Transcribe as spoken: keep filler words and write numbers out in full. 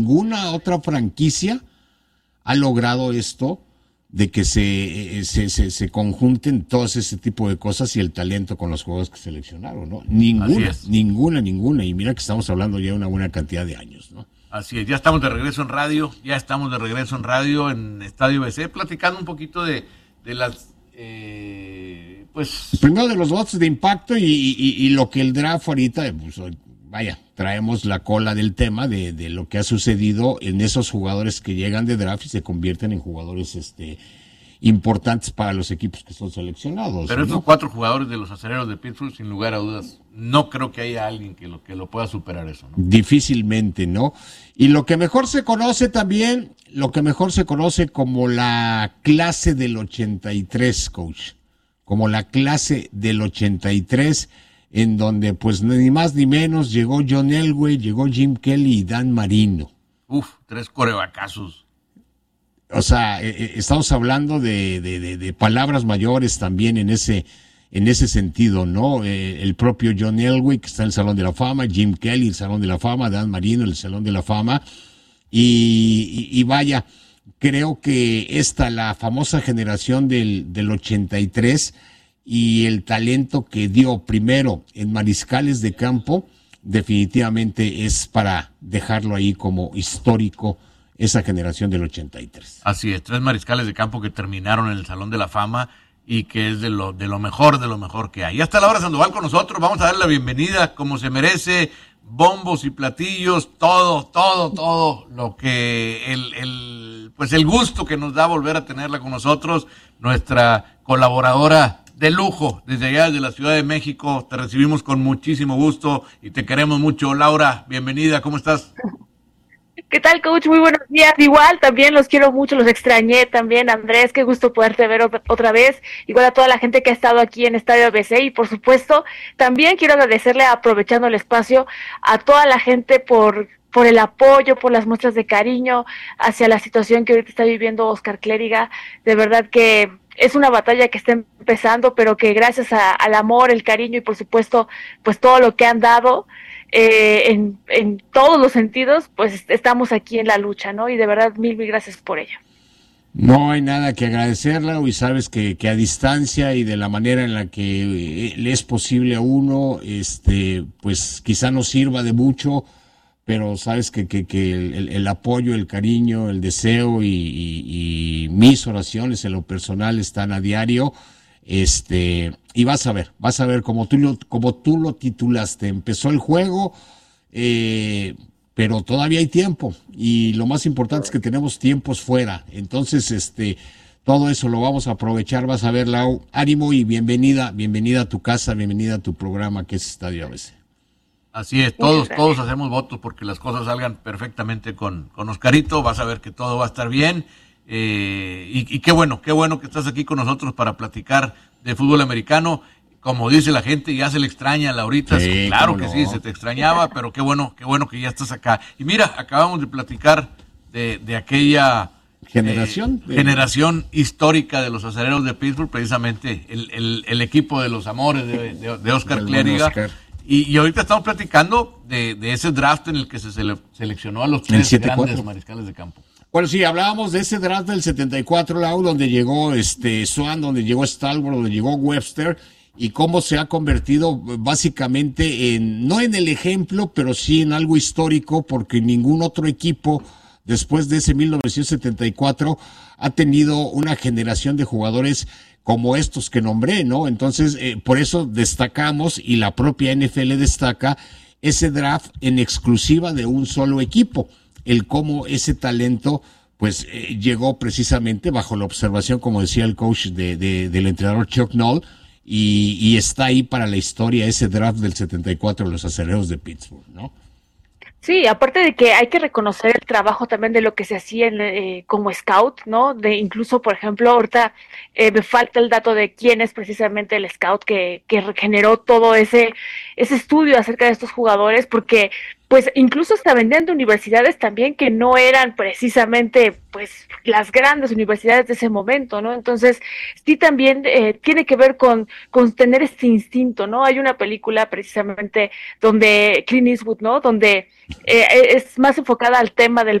Ninguna otra franquicia ha logrado esto de que se, se, se, se conjunten todos ese tipo de cosas y el talento con los jugadores que seleccionaron, ¿no? Ninguna, ninguna, ninguna. Y mira que estamos hablando ya de una buena cantidad de años, ¿no? Así es, ya estamos de regreso en radio, ya estamos de regreso en radio en Estadio B C, platicando un poquito de, de las... Eh, pues primero de los votos de impacto y, y, y lo que el draft ahorita, pues, vaya, traemos la cola del tema de, de lo que ha sucedido en esos jugadores que llegan de draft y se convierten en jugadores este importantes para los equipos que son seleccionados. Pero ¿no? Estos cuatro jugadores de los Acereros de Pittsburgh, sin lugar a dudas, no creo que haya alguien que lo, que lo pueda superar eso, ¿no? Difícilmente, ¿no? Y lo que mejor se conoce también, lo que mejor se conoce como la clase del ochenta y tres, coach, como la clase del ochenta y tres, en donde pues ni más ni menos llegó John Elway, llegó Jim Kelly y Dan Marino. Uf, tres corebacazos. O sea, eh, estamos hablando de, de, de, de palabras mayores también en ese en ese sentido, ¿no? Eh, el propio John Elway, que está en el Salón de la Fama, Jim Kelly, el Salón de la Fama, Dan Marino, el Salón de la Fama, y, y, y vaya, creo que esta, la famosa generación del, del ochenta y tres, y el talento que dio primero en mariscales de campo, definitivamente es para dejarlo ahí como histórico, esa generación del ochenta y tres. Así es, tres mariscales de campo que terminaron en el Salón de la Fama y que es de lo de lo mejor, de lo mejor que hay. Ya está Laura Sandoval con nosotros, vamos a darle la bienvenida como se merece, bombos y platillos, todo, todo, todo lo que el, el pues el gusto que nos da volver a tenerla con nosotros, nuestra colaboradora de lujo desde allá, desde la Ciudad de México. Te recibimos con muchísimo gusto y te queremos mucho. Laura, bienvenida, ¿cómo estás? ¿Qué tal, coach? Muy buenos días. Igual, también los quiero mucho, los extrañé también. Andrés, qué gusto poderte ver otra vez. Igual a toda la gente que ha estado aquí en Estadio B C y, por supuesto, también quiero agradecerle, aprovechando el espacio, a toda la gente por por el apoyo, por las muestras de cariño hacia la situación que ahorita está viviendo Oscar Clériga. De verdad que es una batalla que está empezando, pero que gracias a, al amor, el cariño y, por supuesto, pues todo lo que han dado, Eh, en, en todos los sentidos, pues estamos aquí en la lucha, ¿no? Y de verdad, mil, mil gracias por ello. No hay nada que agradecerla, y sabes que, que a distancia y de la manera en la que le es posible a uno, este, pues quizá no sirva de mucho, pero sabes que, que, que el, el apoyo, el cariño, el deseo y, y, y mis oraciones en lo personal están a diario. Este, y vas a ver, vas a ver como tú lo, como tú lo titulaste, empezó el juego, eh, pero todavía hay tiempo, y lo más importante es que tenemos tiempos fuera, entonces este, todo eso lo vamos a aprovechar. Vas a ver, Lau, ánimo y bienvenida, bienvenida a tu casa, bienvenida a tu programa que es Estadio A B C. Así es, todos, todos hacemos votos porque las cosas salgan perfectamente con, con Oscarito. Vas a ver que todo va a estar bien. Eh, y, y qué bueno, qué bueno que estás aquí con nosotros para platicar de fútbol americano. Como dice la gente, ya se le extraña a Laurita. Sí, claro que no. Sí, se te extrañaba, pero qué bueno, qué bueno que ya estás acá. Y mira, acabamos de platicar de, de aquella generación, eh, generación histórica de los Acereros de Pittsburgh, precisamente el, el, el equipo de los amores de, de, de Oscar Clériga. Y, y ahorita estamos platicando de, de ese draft en el que se sele, seleccionó a los tres grandes mariscales de campo. Bueno, sí, hablábamos de ese draft del setenta y cuatro, Lau, donde llegó este Swan, donde llegó Stalwart, donde llegó Webster, y cómo se ha convertido básicamente en, no en el ejemplo, pero sí en algo histórico, porque ningún otro equipo después de ese mil novecientos setenta y cuatro ha tenido una generación de jugadores como estos que nombré, ¿no? Entonces, eh, por eso destacamos, y la propia N F L destaca, ese draft en exclusiva de un solo equipo, el cómo ese talento pues eh, llegó precisamente bajo la observación, como decía el coach de, de, del entrenador Chuck Noll, y, y está ahí para la historia ese draft del setenta y cuatro de los Acereros de Pittsburgh, ¿no? Sí, aparte de que hay que reconocer el trabajo también de lo que se hacía en, eh, como scout, ¿no? De incluso, por ejemplo, ahorita eh, me falta el dato de quién es precisamente el scout que, que generó todo ese, ese estudio acerca de estos jugadores, porque pues incluso está vendiendo universidades también que no eran precisamente pues las grandes universidades de ese momento, ¿no? Entonces sí también eh, tiene que ver con, con tener este instinto, ¿no? Hay una película precisamente donde Clint Eastwood, ¿no? Donde eh, es más enfocada al tema del